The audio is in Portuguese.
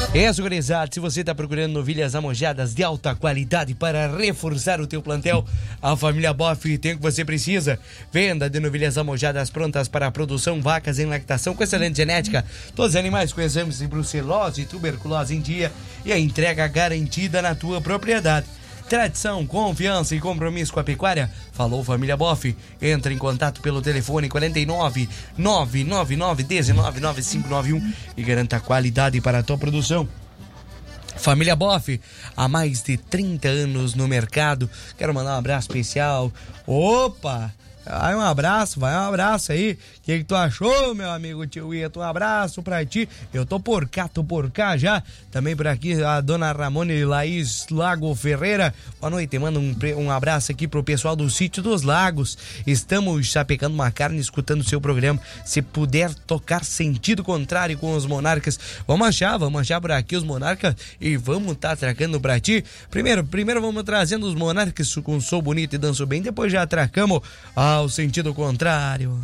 Gurizada, se você está procurando novilhas amojadas de alta qualidade para reforçar o teu plantel, a família Boff tem o que você precisa. Venda de novilhas amojadas prontas para a produção, vacas em lactação com excelente genética, todos os animais com exames de brucelose e tuberculose em dia e a entrega garantida na tua propriedade. Tradição, confiança e compromisso com a pecuária. Falou Família Boff. Entra em contato pelo telefone 49 999 19 9591 e garanta qualidade para a tua produção. Família Boff, há mais de 30 anos no mercado. Quero mandar um abraço especial. Opa! Vai um abraço aí. O que tu achou, meu amigo tio Ito? Um abraço pra ti. Eu tô por cá já. Também por aqui a dona Ramone e Laís Lago Ferreira. Boa noite, manda um abraço aqui pro pessoal do Sítio dos Lagos. Estamos chapecando uma carne, escutando o seu programa. Se puder tocar sentido contrário com os monarcas, vamos achar por aqui os monarcas e vamos tá atracando pra ti. Primeiro vamos trazendo os monarcas com Sou Bonito e Danço Bem, depois já atracamos ao sentido contrário.